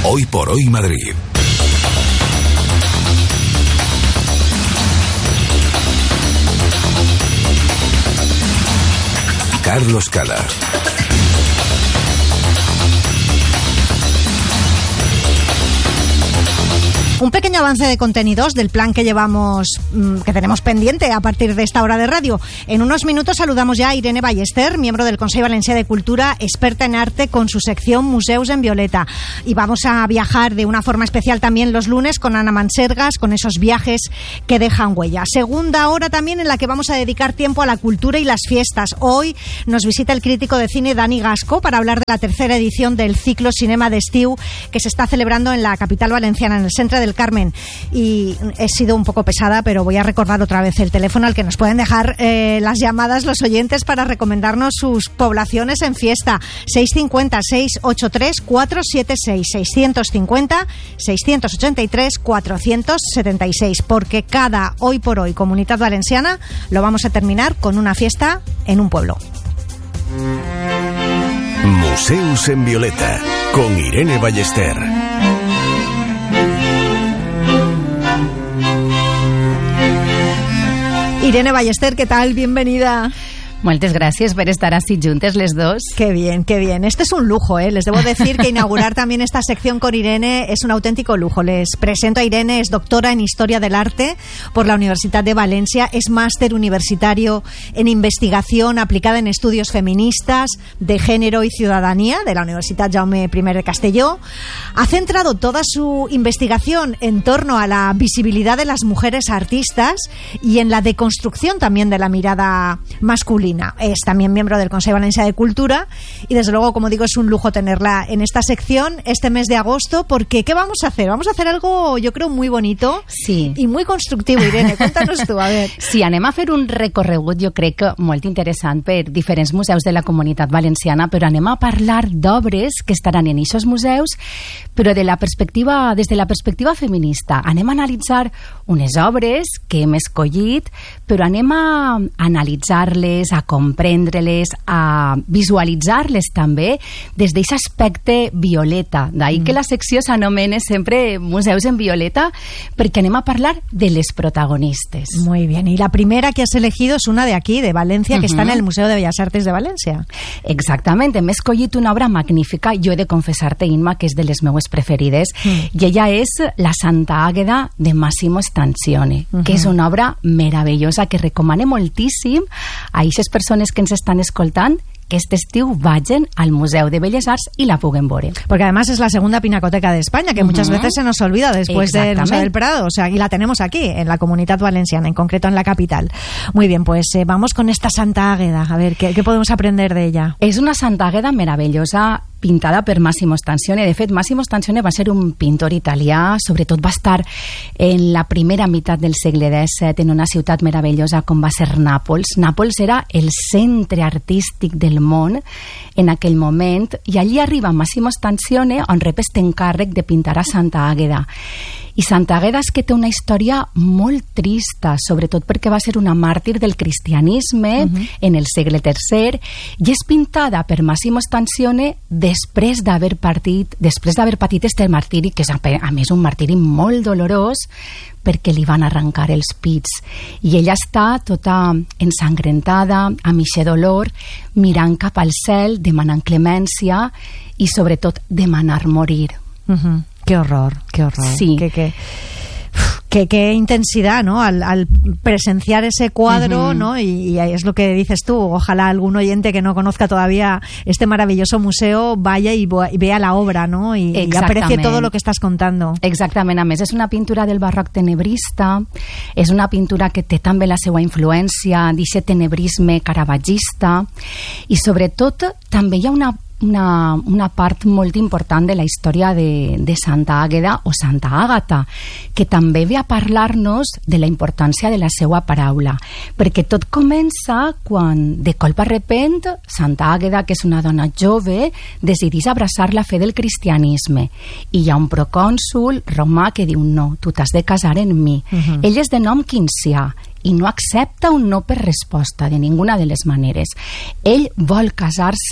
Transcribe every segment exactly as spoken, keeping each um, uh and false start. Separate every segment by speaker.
Speaker 1: Hoy por Hoy Madrid. Carlos Cala.
Speaker 2: Un pequeño avance de contenidos del plan que llevamos, que tenemos pendiente a partir de esta hora de radio. En unos minutos saludamos ya a Irene Ballester, miembro del Consell Valencià de Cultura, experta en arte con su sección Museus en Violeta. Y vamos a viajar de una forma especial también los lunes con Ana Mansergas, con esos viajes que dejan huella. Segunda hora también en la que vamos a dedicar tiempo a la cultura y las fiestas. Hoy nos visita el crítico de cine Dani Gasco para hablar de la tercera edición del ciclo Cinema d'Estiu que se está celebrando en la capital valenciana, en el Centre del Carmen. Y he sido un poco pesada, pero voy a recordar otra vez el teléfono al que nos pueden dejar eh, las llamadas los oyentes para recomendarnos sus poblaciones en fiesta. seis cinco cero, seis ocho tres, cuatro siete seis, seis cinco cero, seis ocho tres, cuatro siete seis, porque cada Hoy por Hoy Comunitat Valenciana lo vamos a terminar con una fiesta en un pueblo.
Speaker 1: Museus en Violeta con Irene Ballester.
Speaker 2: Irene Ballester, ¿qué tal? Bienvenida.
Speaker 3: Moltes gràcies per estar así juntes les dos.
Speaker 2: Qué bien, qué bien. Este es un lujo, ¿eh? Les debo decir que inaugurar también esta sección con Irene es un auténtico lujo. Les presento a Irene, es doctora en Historia del Arte por la Universitat de Valencia, es máster universitario en investigación aplicada en estudios feministas, de género y ciudadanía de la Universitat Jaume primero de Castelló. Ha centrado toda su investigación en torno a la visibilidad de las mujeres artistas y en la deconstrucción también de la mirada masculina. Es también miembro del Consell Valencià de Cultura y desde luego, como digo, es un lujo tenerla en esta sección este mes de agosto, porque ¿qué vamos a hacer? Vamos a hacer algo, yo creo, muy bonito
Speaker 3: sí.
Speaker 2: i muy constructiu, Irene. Cuéntanos tu, a ver.
Speaker 3: Sí, anem a fer un recorregut, jo crec que molt interessant per diferents museus de la Comunitat Valenciana, però anem a parlar d'obres que estaran en aquests museus, però de la perspectiva, des de la perspectiva feminista. Anem a analitzar unes obres que hem escollit, però anem a analitzar-les, a comprendre-les, a visualitzar-les també des d'aquest aspecte violeta. D'ahir mm. que la secció s'anomena sempre Museus en Violeta, perquè anem a parlar de les protagonistes.
Speaker 2: Muy bien, y la primera que has elegido es una de aquí, de Valencia, que uh-huh. está en el Museo de Bellas Artes de Valencia.
Speaker 3: Exactament, hem escollit una obra magnífica, jo he de confessar-te, Inma, que és de les meues preferides, mm. i ella és La Santa Àgueda de Massimo Stanzione, uh-huh. que és una obra meravellosa que recomano moltíssim a aquestes persones que ens estan escoltant que este estiu vayan al Museo de Belles Arts y la puguen veure.
Speaker 2: Porque además es la segunda pinacoteca de España, que uh-huh. muchas veces se nos olvida después del Museo del Prado. O sea, y la tenemos aquí, en la Comunitat Valenciana, en concreto en la capital. Muy bien, pues eh, vamos con esta Santa Àgueda. A ver, ¿qué, ¿qué podemos aprender de ella?
Speaker 3: És una Santa Àgueda meravellosa, pintada per Massimo Stanzione. De fet, Massimo Stanzione va ser un pintor italià, sobretot va estar en la primera meitat del segle disset en una ciutat meravellosa com va ser Nàpols. Nàpols era el centre artístic del món en aquell moment, i allí arriba Massimo Stanzione, on rep este encàrrec de pintar a Santa Àgueda. I Santa Àgueda és que té una història molt trista, sobretot perquè va ser una màrtir del cristianisme uh-huh. en el segle tercer, i és pintada per Massimo Stanzione després d'haver partit, després d'haver patit este martiri, que és a, a més un martiri molt dolorós, perquè li van arrencar els pits. I ella està tota ensangrentada, amb ixe dolor, mirant cap al cel, demanant clemència i sobretot demanar morir.
Speaker 2: Uh-huh. Qué horror, qué horror.
Speaker 3: Sí.
Speaker 2: Qué, qué, qué, qué intensidad, ¿no? Al, al presenciar ese cuadro, uh-huh. ¿no? Y, y es lo que dices tú. Ojalá algún oyente que no conozca todavía este maravilloso museo vaya y, y vea la obra, ¿no? Y, y aprecie todo lo que estás contando.
Speaker 3: Exactament. A més, és una pintura del barroc tenebrista, és una pintura que té també la seva influència d'aquest tenebrisme caravagista, i sobretot també hi ha una Una, una part molt important de la història de, de Santa Àgueda o Santa Àgata, que també ve a parlar-nos de la importància de la seva paraula, perquè tot comença quan, de colpa repent, Santa Àgueda, que és una dona jove, decideix abraçar la fe del cristianisme, i hi ha un procònsul romà que diu: no, tu t'has de casar en mi. Uh-huh. Ell és de nom Quincià i no accepta un no per resposta de ninguna de les maneres. Ell vol casar-se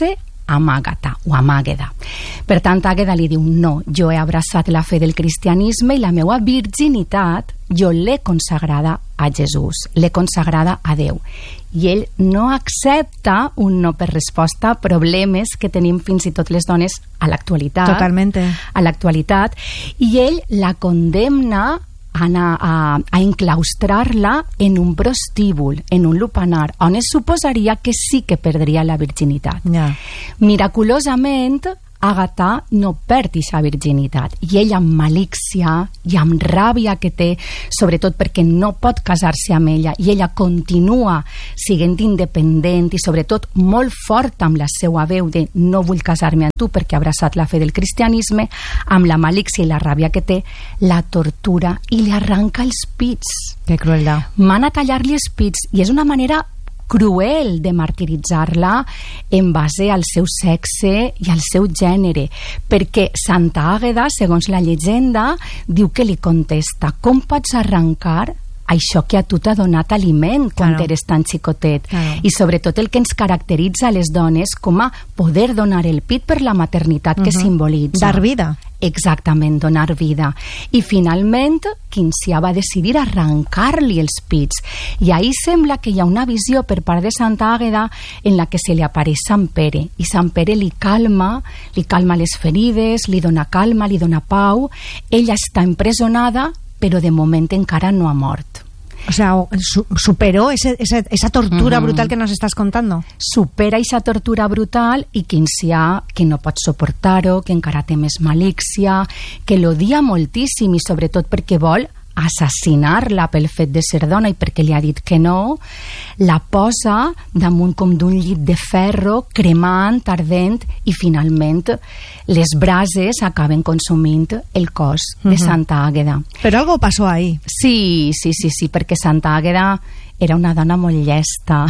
Speaker 3: amb Àgata o amb Àgueda. Per tant, Àgueda li diu, no, jo he abraçat la fe del cristianisme i la meva virginitat jo l'he consagrada a Jesús, l'he consagrada a Déu. I ell no accepta un no per resposta a problemes que tenim fins i tot les dones a l'actualitat.
Speaker 2: Totalment.
Speaker 3: A l'actualitat. I ell la condemna a, a, a enclaustrar-la en un prostíbul, en un lupanar, on es suposaria que sí que perdria la virginitat.
Speaker 2: Yeah.
Speaker 3: Miraculosament, Àgata no perd aquesta virginitat i ella amb malícia i amb ràbia que té, sobretot perquè no pot casar-se amb ella, i ella continua siguent independent i sobretot molt forta amb la seva veu de no vull casar-me amb tu perquè ha abraçat la fe del cristianisme, amb la malícia i la ràbia que té, la tortura i li arranca els pits.
Speaker 2: Que crueldad.
Speaker 3: Van a tallar-li els pits i és una manera cruel de martiritzar-la en base al seu sexe i al seu gènere, perquè Santa Àgueda, segons la llegenda, diu que li contesta, com pots arrancar això que a tu t'ha donat aliment quan
Speaker 2: claro.
Speaker 3: eres tan xicotet?
Speaker 2: Claro.
Speaker 3: I sobretot el que ens caracteritza a les dones com a poder donar el pit per la maternitat que uh-huh. simbolitza.
Speaker 2: Dar vida.
Speaker 3: Exactament, donar vida. I finalment, Quinsià va decidir arrencar-li els pits. I ahí sembla que hi ha una visió per part de Santa Àgueda en la que se li apareix Sant Pere. I Sant Pere li calma, li calma les ferides, li dona calma, li dona pau. Ella està empresonada, però de moment encara no ha mort.
Speaker 2: O sea, su superó ese, ese, esa tortura uh-huh. brutal que nos estás contando.
Speaker 3: Supera esa tortura brutal i Quinsià, que no pot suportar-ho, que encara té més malícia, que l'odia moltíssim i sobretot perquè vol assassinar-la pel fet de ser dona i perquè li ha dit que no, la posa damunt com d'un llit de ferro, cremant, ardent, i finalment les brases acaben consumint el cos de Santa Àgueda.
Speaker 2: Però algo passó ahí.
Speaker 3: Sí, sí, sí, sí, perquè Santa Àgueda era una dona molt llesta.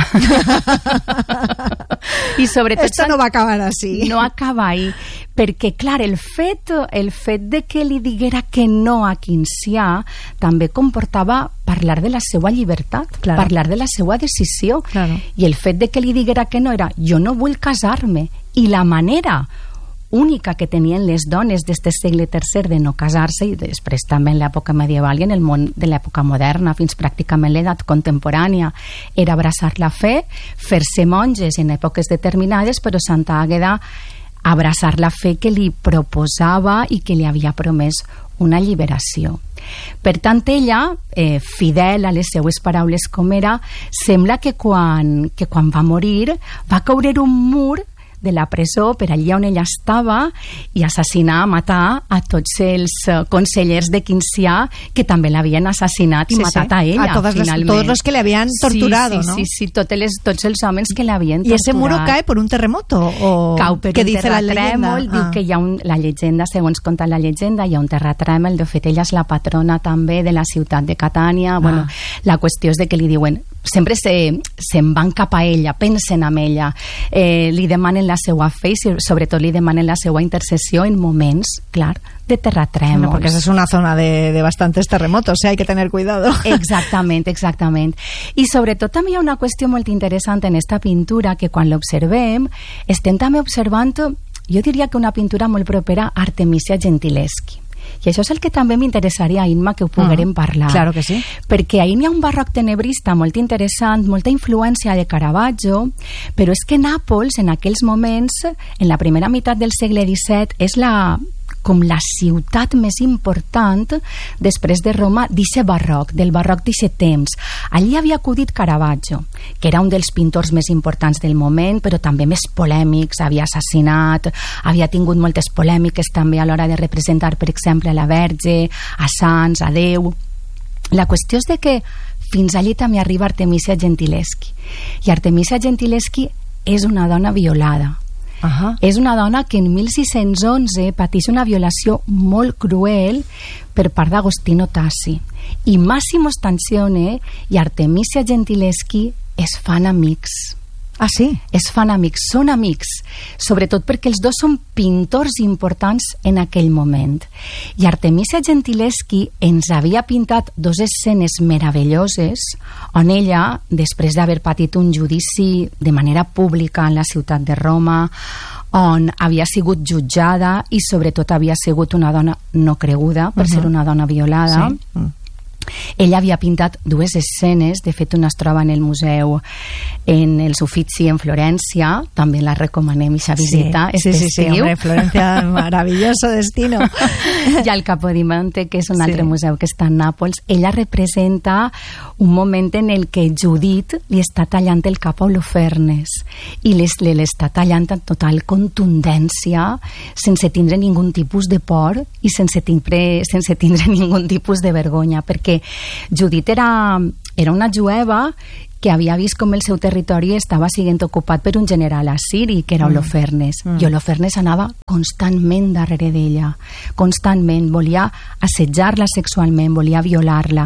Speaker 3: I sobretot
Speaker 2: esto no va a acabar así.
Speaker 3: No acaba ahí, perquè clar, el fet, el fet de que li diguera que no a Quinsià també comportava parlar de la seva llibertat, claro. parlar de la seva decisió,
Speaker 2: claro.
Speaker 3: i el fet de que li diguera que no era jo no vull casar-me, i la manera única que tenien les dones d'este segle tercer de no casar-se, i després també en l'època medieval i en el món de l'època moderna fins pràcticament l'edat contemporània, era abraçar la fe, fer-se monges en èpoques determinades, però Santa Àgueda abraçar la fe que li proposava i que li havia promès una alliberació. Per tant, ella, eh, fidel a les seues paraules com era, sembla que quan, que quan va morir va caure un mur de la presó per allà on ella estava i assassinar, matar a tots els consellers de Quinsià que també l'havien assassinat i
Speaker 2: sí,
Speaker 3: matat
Speaker 2: sí.
Speaker 3: a ella,
Speaker 2: a todos
Speaker 3: finalment.
Speaker 2: Los, todos los que le habían torturado,
Speaker 3: sí, sí,
Speaker 2: ¿no?
Speaker 3: Sí, sí, tots, les, tots els homes que l'havien
Speaker 2: torturat. ¿Y ese muro cae por un terremoto? O
Speaker 3: Cau per
Speaker 2: ¿qué
Speaker 3: un
Speaker 2: dice la leyenda?
Speaker 3: Diu
Speaker 2: ah.
Speaker 3: que hi ha un, la llegenda, segons conta la llegenda, hi ha un terratrèmol, de fet ella és la patrona també de la ciutat de Catània. Ah. Bueno, la qüestió és de que li diuen sempre se'n se van cap a ella, pensen en ella, eh, li demanen la seva fe i sobretot li demanen la seva intercessió en moments, clar, de terratrèmols.
Speaker 2: Bueno, porque esa es una zona de, de bastantes terremotos, o sea, hay que tener cuidado.
Speaker 3: Exactament, exactament. I sobretot també hi ha una qüestió molt interessant en esta pintura, que quan l'observem, estem també observant, jo diria que una pintura molt propera a Artemisia Gentileschi. I això és el que també m'interessaria, Imma, que ho poguérem uh, parlar.
Speaker 2: Claro que sí.
Speaker 3: Perquè ahir hi ha un barroc tenebrista molt interessant, molta influència de Caravaggio, però és que Nàpols, en aquells moments, en la primera meitat del segle disset, és la com la ciutat més important després de Roma d'eixe barroc, del barroc d'eixe temps. Allí havia acudit Caravaggio, que era un dels pintors més importants del moment, però també més polèmics, havia assassinat, havia tingut moltes polèmiques també a l'hora de representar, per exemple, a la Verge, a Sants, a Déu. La qüestió és de que fins allí també arriba Artemisia Gentileschi. I Artemisia Gentileschi és una dona violada. Uh-huh. És una dona que en mil sis-cents onze pateix una violació molt cruel per part d'Agostino Tassi, i Massimo Stanzione i Artemisia Gentileschi es fan amics.
Speaker 2: Ah, sí?
Speaker 3: Es fan amics, són amics, sobretot perquè els dos són pintors importants en aquell moment. I Artemisia Gentileschi ens havia pintat dos escenes meravelloses on ella, després d'haver patit un judici de manera pública en la ciutat de Roma, on havia sigut jutjada i sobretot havia sigut una dona no creguda per uh-huh. ser una dona violada. Sí. Mm. Ella havia pintat dues escenes, de fet una es troba en el museu en els Uffizi en Florència, també la recomanem aquesta visita.
Speaker 2: Sí, sí, sí, sí, hombre, Florencia, maravilloso destino.
Speaker 3: I al Capodimonte, que és un altre sí. museu que està a Nàpols, ella representa un moment en el que Judit li està tallant el cap a Holofernes i l'està tallant amb total contundència, sense tindre ningú tipus de por i sense tindre, sense tindre ningú tipus de vergonya, perquè Judit era, era una jueva que havia vist com el seu territori estava sent ocupat per un general assiri, que era Holofernes, mm. i Holofernes anava constantment darrere d'ella, constantment, volia assetjar-la sexualment, volia violar-la.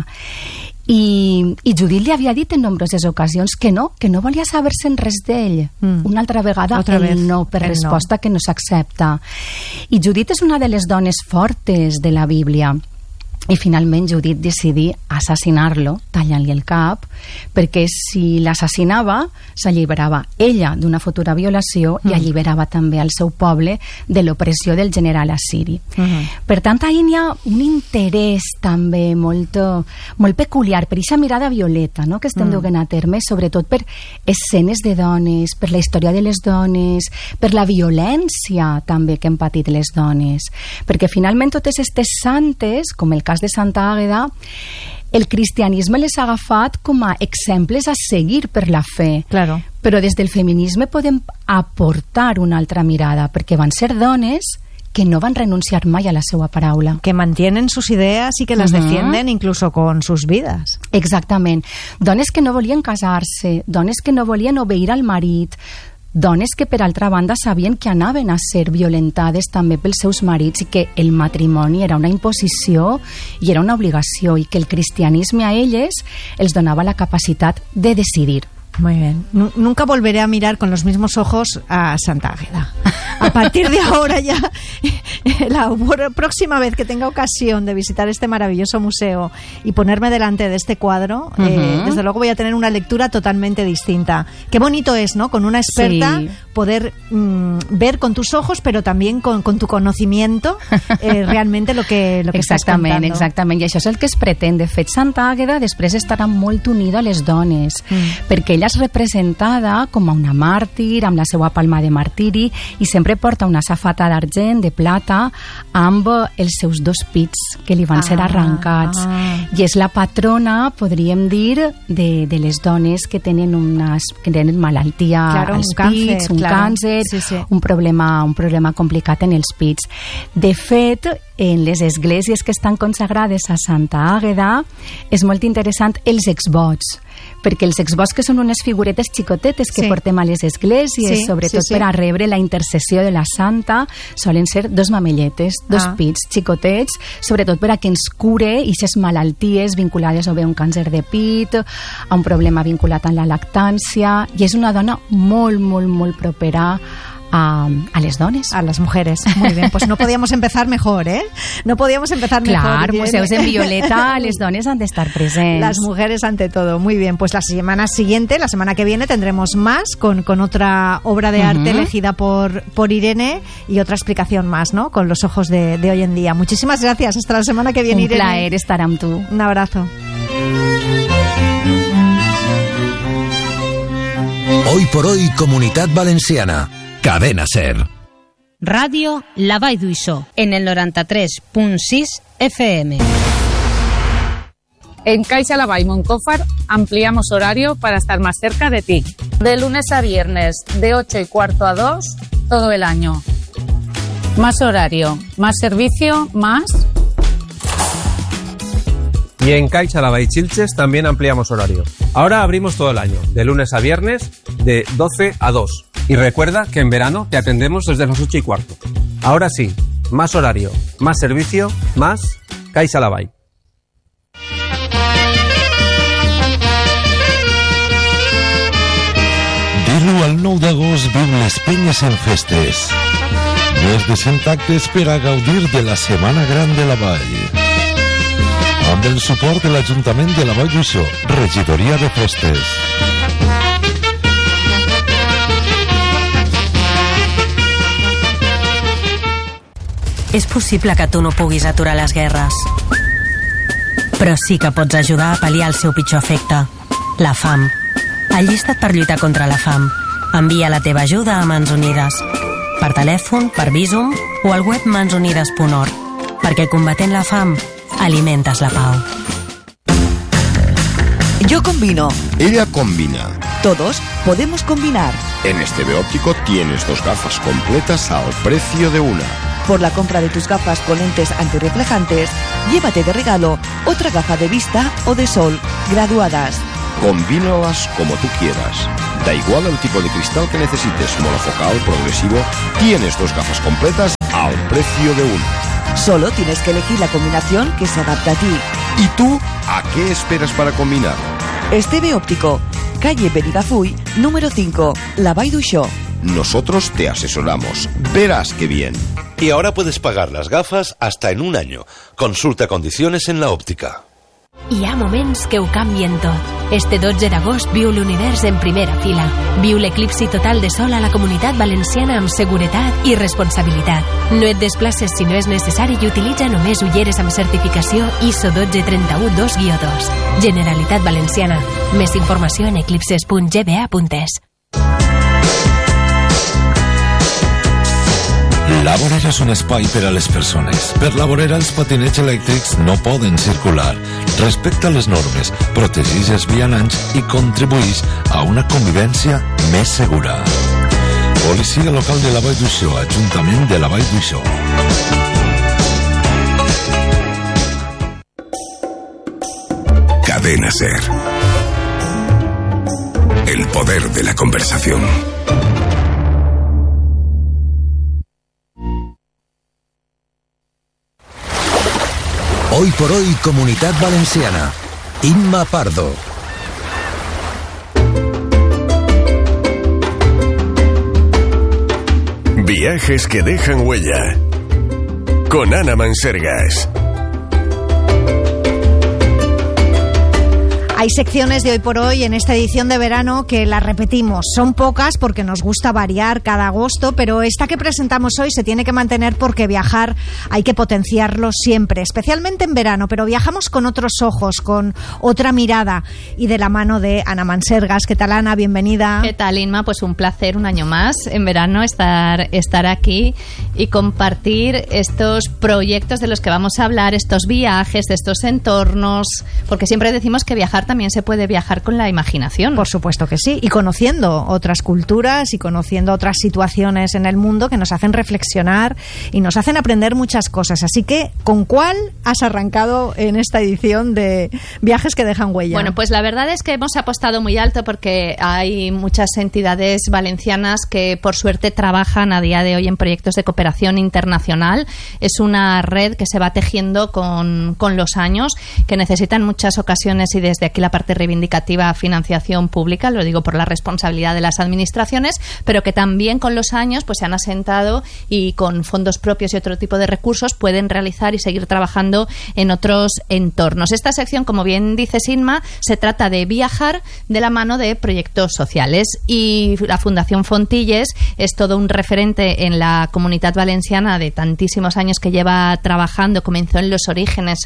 Speaker 3: I, i Judit li havia dit en nombroses ocasions que no, que no volia saber-se'n res d'ell. Mm. Una altra vegada Otra el vez, no, per el resposta no. que no s'accepta. I Judit és una de les dones fortes de la Bíblia. I finalment Judit decidí assassinar-lo, tallant-li el cap, perquè si l'assassinava s'alliberava ella d'una futura violació mm. i alliberava també al seu poble de l'opressió del general assiri. Mm-hmm. Per tant, ahir hi ha un interès també molt, molt peculiar per aquesta mirada violeta, no?, que estem mm. duent a terme, sobretot per escenes de dones, per la història de les dones, per la violència també que han patit les dones, perquè finalment totes aquestes santes, com el cas de Santa Àgueda, el cristianisme les ha agafat com a exemples a seguir per la fe.
Speaker 2: Claro.
Speaker 3: Però des del feminisme podem aportar una altra mirada, perquè van ser dones que no van renunciar mai a la seva paraula.
Speaker 2: Que mantienen sus ideas y que las uh-huh. defienden incluso con sus vidas.
Speaker 3: Exactament. Dones que no volien casar-se, dones que no volien obeir al marit, dones que per altra banda sabien que anaven a ser violentades també pels seus marits i que el matrimoni era una imposició i era una obligació i que el cristianisme a elles els donava la capacitat de decidir.
Speaker 2: Muy bien. Nunca volveré a mirar con los mismos ojos a Santa Águeda. A partir de ahora ya, la próxima vez que tenga ocasión de visitar este maravilloso museo y ponerme delante de este cuadro, uh-huh. eh, desde luego voy a tener una lectura totalmente distinta. Qué bonito es, ¿no?, con una experta sí. poder mmm, ver con tus ojos, pero también con, con tu conocimiento eh, realmente lo que, lo que estàs contando.
Speaker 3: Exactament, i això és el que es pretén. De fet, Santa Àgueda després estarà molt unida a les dones, mm. perquè ella és representada com a una màrtir, amb la seva palma de martiri, i sempre porta una safata d'argent, de plata, amb els seus dos pits que li van ah, ser arrencats. Ah. I és la patrona, podríem dir, de, de les dones que tenen, unes, que tenen malaltia
Speaker 2: claro,
Speaker 3: als
Speaker 2: un
Speaker 3: pits, càncer, un
Speaker 2: claro.
Speaker 3: càncer,
Speaker 2: sí, sí.
Speaker 3: un problema, un problema complicat en els pits. De fet, en les esglésies que estan consagrades a Santa Àgueda és molt interessant els exvots, perquè els exvots, que són unes figuretes xicotetes que sí. portem a les esglésies, sí, sobretot sí, sí. per a rebre la intercessió de la santa, solen ser dos mamelletes, dos ah. pits xicotets, sobretot per a que ens cure aquestes malalties vinculades o bé a un càncer de pit, a un problema vinculat a la lactància, i és una dona molt, molt, molt propera A, a les dones.
Speaker 2: A las mujeres. Muy bien, pues no podíamos empezar mejor, ¿eh? No podíamos empezar
Speaker 3: Clar,
Speaker 2: mejor.
Speaker 3: Claro, museos en violeta, las dones han de estar presentes.
Speaker 2: Las mujeres ante todo. Muy bien, pues la semana siguiente, la semana que viene, tendremos más con, con otra obra de arte uh-huh. elegida por, por Irene y otra explicación más, ¿no?, con los ojos de, de hoy en día. Muchísimas gracias. Hasta la semana que viene,
Speaker 3: Un
Speaker 2: Irene.
Speaker 3: Un placer estar amb tu.
Speaker 2: Un abrazo.
Speaker 1: Hoy por hoy, Comunitat Valenciana. Cadena Ser.
Speaker 4: Radio La Vall d'Uixó, en el noranta-tres punt sis F M.
Speaker 5: En Caixa La Vall Moncófar ampliamos horario para estar más cerca de ti. De lunes a viernes, de ocho y cuarto a dos, todo el año. Más horario, más servicio, más...
Speaker 6: Y en Caixa La Vall Chilches también ampliamos horario. Ahora abrimos todo el año, de lunes a viernes, de doce a dos. Y recuerda que en verano te atendemos desde las ocho y cuarto. Ahora sí, más horario, más servicio, más Caixa La Vall.
Speaker 7: Dir-ho al nou d'agost viu les penyes en festes. Més de cent actes per a gaudir de la Setmana Gran de la Vall. Amb el suport de l'Ajuntament de la Vall d'Uixó, Regidoria de Festes.
Speaker 8: És possible que tu no puguis aturar les guerres, però sí que pots ajudar a pal·liar el seu pitjor efecte, la fam. Allista't per lluitar contra la fam. Envia la teva ajuda a Mans Unides, per telèfon, per Bizum o al web mans unides punt org, perquè combatent la fam alimentes la pau.
Speaker 9: Yo combino.
Speaker 10: Ella combina.
Speaker 9: Todos podemos combinar.
Speaker 10: En este T V Óptico tienes dos gafas completas al precio de una.
Speaker 9: Por la compra de tus gafas con lentes antirreflejantes, llévate de regalo otra gafa de vista o de sol, graduadas.
Speaker 10: Combínalas como tú quieras. Da igual el tipo de cristal que necesites, monofocal, progresivo, tienes dos gafas completas al precio de una.
Speaker 9: Solo tienes que elegir la combinación que se adapta a ti.
Speaker 10: ¿Y tú a qué esperas para combinar?
Speaker 9: Este T V Óptico, calle Benigafuy, número cinco, La Vall d'Uixó.
Speaker 10: Nosotros te asesoramos. Verás qué bien.
Speaker 11: Y ahora puedes pagar las gafas hasta en un año. Consulta condiciones en la óptica.
Speaker 12: Hi ha moments que ho canvien tot. Este dotze d'agost viu l'univers en primera fila. Viu l'eclipsi total de sol a la Comunitat Valenciana amb seguretat i responsabilitat. No et desplaces si no és necessari i utilitza només ulleres amb certificació I S O dotze trenta-u dos guió dos. Generalitat Valenciana. Més informació en eclipses punt g b a punt e s.
Speaker 7: La vorera és un espai per a les persones. Per la vorera els patinets elèctrics no poden circular. Respecta les normes, protegeix els vianants i contribueix a una convivència més segura. Policia local de la Vall d'Uixó, Ajuntament de la Vall d'Uixó.
Speaker 13: Cadena SER. El poder de la conversación.
Speaker 1: Hoy por hoy, Comunidad Valenciana. Inma Pardo.
Speaker 13: Viajes que dejan huella. Con Ana Mansergas.
Speaker 2: Hay secciones de Hoy por Hoy en esta edición de verano que las repetimos. Son pocas porque nos gusta variar cada agosto, pero esta que presentamos hoy se tiene que mantener porque viajar hay que potenciarlo siempre, especialmente en verano, pero viajamos con otros ojos, con otra mirada y de la mano de Ana Mansergas. ¿Qué tal, Ana? Bienvenida.
Speaker 14: ¿Qué tal, Inma? Pues un placer un año más en verano estar, estar aquí y compartir estos proyectos de los que vamos a hablar, estos viajes, de estos entornos, porque siempre decimos que viajar también se puede viajar con la imaginación.
Speaker 2: Por supuesto que sí, y conociendo otras culturas y conociendo otras situaciones en el mundo que nos hacen reflexionar y nos hacen aprender muchas cosas. Así que, ¿con cuál has arrancado en esta edición de Viajes que dejan huella?
Speaker 14: Bueno, pues la verdad es que hemos apostado muy alto porque hay muchas entidades valencianas que por suerte trabajan a día de hoy en proyectos de cooperación internacional. Es una red que se va tejiendo con, con los años, que necesita en muchas ocasiones, y desde aquí la parte reivindicativa, financiación pública, lo digo por la responsabilidad de las administraciones, pero que también con los años pues se han asentado y con fondos propios y otro tipo de recursos pueden realizar y seguir trabajando en otros entornos. Esta sección, como bien dice Inma, se trata de viajar de la mano de proyectos sociales, y la Fundación Fontilles es todo un referente en la Comunitat Valenciana de tantísimos años que lleva trabajando. Comenzó en los orígenes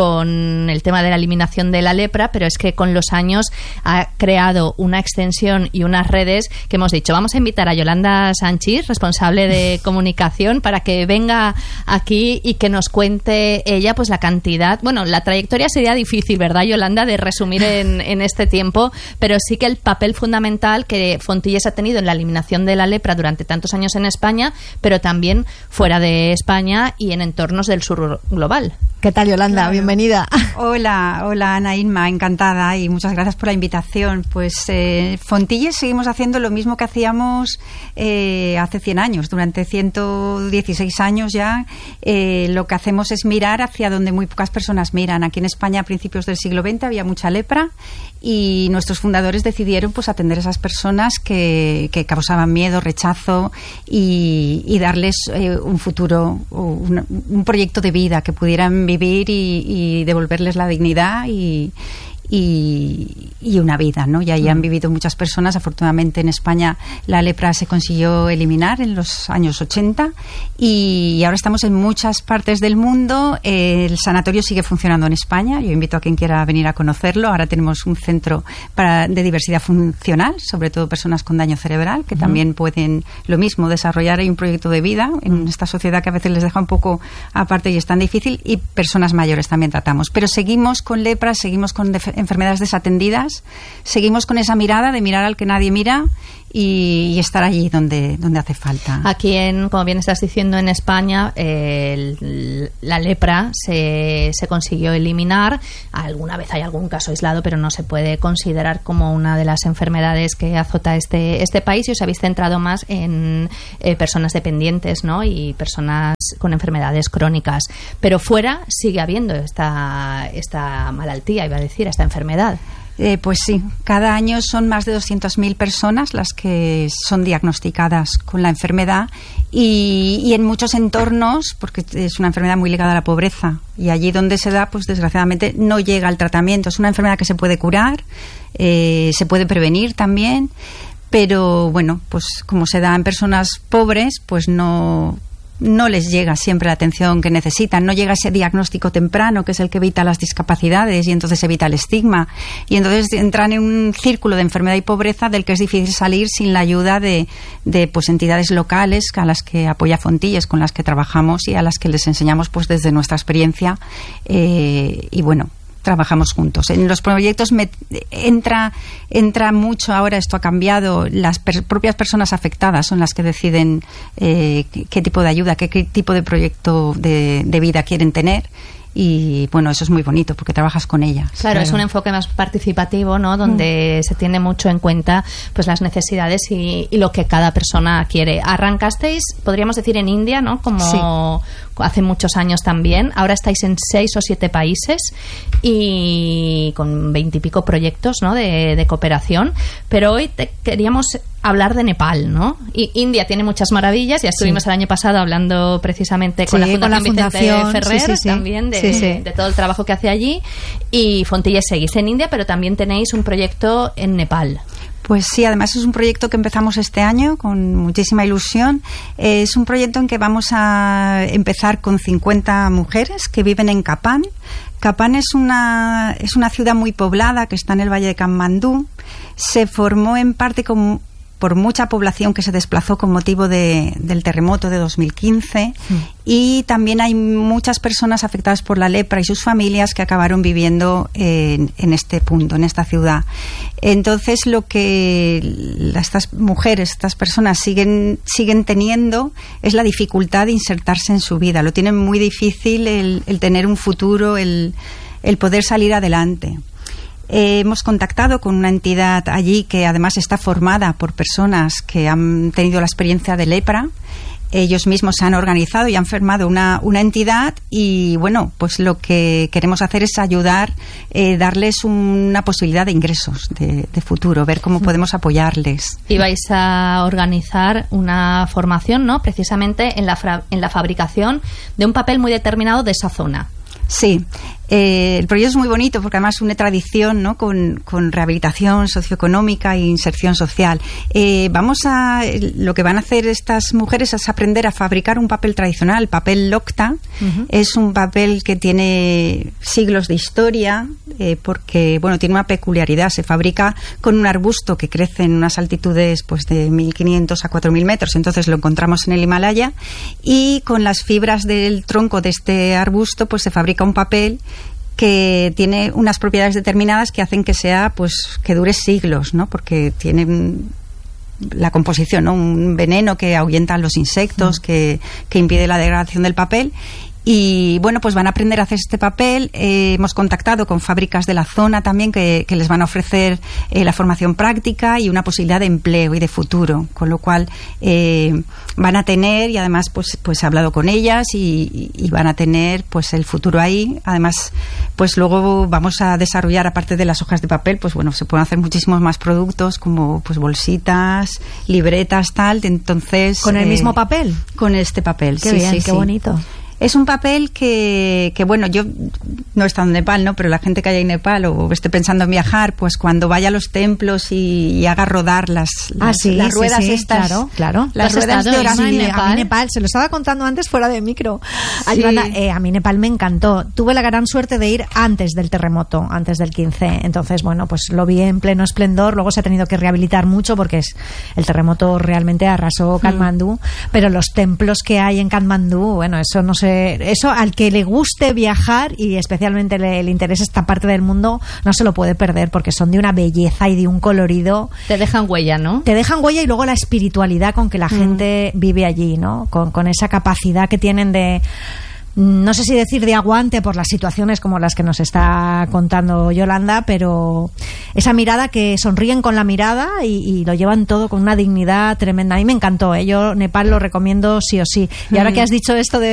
Speaker 14: con el tema de la eliminación de la lepra, pero es que con los años ha creado una extensión y unas redes que hemos dicho, vamos a invitar a Yolanda Sanchis, responsable de comunicación, para que venga aquí y que nos cuente ella pues la cantidad, bueno, la trayectoria sería difícil, ¿verdad, Yolanda?, de resumir en, en este tiempo, pero sí que el papel fundamental que Fontilles ha tenido en la eliminación de la lepra durante tantos años en España, pero también fuera de España y en entornos del sur global.
Speaker 2: ¿Qué tal, Yolanda? Claro. Bienvenida.
Speaker 15: Hola, hola Ana, Inma, encantada y muchas gracias por la invitación. Pues eh, Fontilles seguimos haciendo lo mismo que hacíamos eh, hace cien años, durante ciento dieciséis años ya. Eh, lo que hacemos es mirar hacia donde muy pocas personas miran. Aquí en España a principios del siglo veinte había mucha lepra y nuestros fundadores decidieron pues atender a esas personas que, que causaban miedo, rechazo y, y darles eh, un futuro, un, un proyecto de vida que pudieran vivir y, y devolverles la dignidad y y, y una vida, ¿no? Y ahí han vivido muchas personas. Afortunadamente en España la lepra se consiguió eliminar en los años ochenta y ahora estamos en muchas partes del mundo. El sanatorio sigue funcionando en España. Yo invito a quien quiera venir a conocerlo. Ahora tenemos un centro para, de diversidad funcional, sobre todo personas con daño cerebral, que uh-huh. también pueden lo mismo, desarrollar un proyecto de vida en esta sociedad que a veces les deja un poco aparte y es tan difícil, y personas mayores también tratamos. Pero seguimos con lepra, seguimos con def- enfermedades desatendidas, seguimos con esa mirada de mirar al que nadie mira y, y estar allí donde, donde hace falta.
Speaker 14: Aquí, en, como bien estás diciendo, en España eh, el, la lepra se, se consiguió eliminar. Alguna vez hay algún caso aislado, pero no se puede considerar como una de las enfermedades que azota este, este país, y os habéis centrado más en eh, personas dependientes, ¿no? Y personas con enfermedades crónicas. Pero fuera sigue habiendo esta, esta malaltía, iba a decir, esta enfermedad.
Speaker 15: Eh, pues sí, cada año son más de doscientas mil personas las que son diagnosticadas con la enfermedad y, y en muchos entornos, porque es una enfermedad muy ligada a la pobreza, y allí donde se da, pues desgraciadamente no llega al tratamiento. Es una enfermedad que se puede curar, eh, se puede prevenir también, pero bueno, pues como se da en personas pobres, pues no... no les llega siempre la atención que necesitan, no llega ese diagnóstico temprano que es el que evita las discapacidades y entonces evita el estigma, y entonces entran en un círculo de enfermedad y pobreza del que es difícil salir sin la ayuda de, de pues entidades locales a las que apoya Fontilles, con las que trabajamos y a las que les enseñamos pues desde nuestra experiencia, eh, y bueno, trabajamos juntos. En los proyectos me, entra entra mucho, ahora esto ha cambiado, las per, propias personas afectadas son las que deciden eh, qué, qué tipo de ayuda, qué, qué tipo de proyecto de, de vida quieren tener. Y bueno, eso es muy bonito porque trabajas con ellas.
Speaker 14: Claro, claro. Es un enfoque más participativo, ¿no? Donde mm. se tiene mucho en cuenta pues las necesidades y, y lo que cada persona quiere. Arrancasteis, podríamos decir, en India, ¿no? Como sí. hace muchos años también. Ahora estáis en seis o siete países y con veintipico proyectos, ¿no? de, de cooperación. Pero hoy te queríamos hablar de Nepal, ¿no? Y India tiene muchas maravillas. Ya estuvimos sí. el año pasado hablando precisamente con sí, la Fundación con la Vicente Fundación, Ferrer, sí, sí, sí. también de, sí, sí. de todo el trabajo que hace allí. Y Fontilles seguís en India, pero también tenéis un proyecto en Nepal.
Speaker 15: Pues sí, además es un proyecto que empezamos este año con muchísima ilusión. Eh, es un proyecto en que vamos a empezar con cincuenta mujeres que viven en Kapan. Kapan es una, es una ciudad muy poblada que está en el Valle de Katmandú. Se formó en parte como por mucha población que se desplazó con motivo de, del terremoto de dos mil quince, sí. y también hay muchas personas afectadas por la lepra y sus familias que acabaron viviendo en, en este punto, en esta ciudad. Entonces lo que estas mujeres, estas personas siguen, siguen teniendo es la dificultad de insertarse en su vida. Lo tienen muy difícil el, el tener un futuro, el, el poder salir adelante. Eh, hemos contactado con una entidad allí que además está formada por personas que han tenido la experiencia de lepra. Ellos mismos se han organizado y han formado una, una entidad y bueno, pues lo que queremos hacer es ayudar, eh, darles una posibilidad de ingresos de, de futuro, ver cómo podemos apoyarles.
Speaker 14: Y vais a organizar una formación, ¿no? Precisamente en la, fra- en la fabricación de un papel muy determinado de esa zona.
Speaker 15: Sí, eh, el proyecto es muy bonito porque además une tradición, ¿no? con, con rehabilitación socioeconómica e inserción social. Eh, vamos a, lo que van a hacer estas mujeres es aprender a fabricar un papel tradicional, el papel Locta. Uh-huh. Es un papel que tiene siglos de historia eh, porque bueno, tiene una peculiaridad. Se fabrica con un arbusto que crece en unas altitudes pues de mil quinientos a cuatro mil metros, entonces lo encontramos en el Himalaya, y con las fibras del tronco de este arbusto pues se fabrica un papel que tiene unas propiedades determinadas que hacen que sea, pues, que dure siglos, ¿no? Porque tiene la composición, ¿no? Un veneno que ahuyenta a los insectos, mm. que, que impide la degradación del papel. Y bueno, pues van a aprender a hacer este papel. Eh, hemos contactado con fábricas de la zona también que, que les van a ofrecer eh, la formación práctica y una posibilidad de empleo y de futuro, con lo cual eh, van a tener, y además pues pues he hablado con ellas y, y van a tener pues el futuro ahí. Además pues luego vamos a desarrollar, aparte de las hojas de papel, pues bueno, se pueden hacer muchísimos más productos como pues bolsitas, libretas, tal. Entonces
Speaker 2: ¿con el eh, mismo papel?
Speaker 15: Con este papel,
Speaker 2: qué
Speaker 15: sí,
Speaker 2: bien,
Speaker 15: sí,
Speaker 2: qué
Speaker 15: sí.
Speaker 2: bonito.
Speaker 15: Es un papel que, que, bueno, yo no he estado en Nepal, ¿no? Pero la gente que haya en Nepal o esté pensando en viajar, pues cuando vaya a los templos y, y haga rodar las, las,
Speaker 2: ah, sí,
Speaker 15: las ruedas
Speaker 2: sí, sí,
Speaker 15: estas.
Speaker 2: Claro, claro.
Speaker 15: Las ruedas de oración.
Speaker 2: Sí, a mí Nepal, se lo estaba contando antes fuera de micro. A,
Speaker 15: Sí.
Speaker 2: Yolanda, eh, a mí Nepal me encantó. Tuve la gran suerte de ir antes del terremoto, antes del quince. Entonces, bueno, pues lo vi en pleno esplendor. Luego se ha tenido que rehabilitar mucho porque es, el terremoto realmente arrasó Katmandú. Mm. Pero los templos que hay en Katmandú, bueno, eso no sé... Eso al que le guste viajar y especialmente le, le interese esta parte del mundo, no se lo puede perder porque son de una belleza y de un colorido.
Speaker 14: Te dejan huella, ¿no?
Speaker 2: Te dejan huella y luego la espiritualidad con que la mm. gente vive allí, ¿no? Con, con esa capacidad que tienen de... No sé si decir de aguante por las situaciones como las que nos está contando Yolanda, pero esa mirada que sonríen con la mirada y, y lo llevan todo con una dignidad tremenda. A mí me encantó, ¿eh? Yo Nepal lo recomiendo sí o sí. Y ahora que has dicho esto de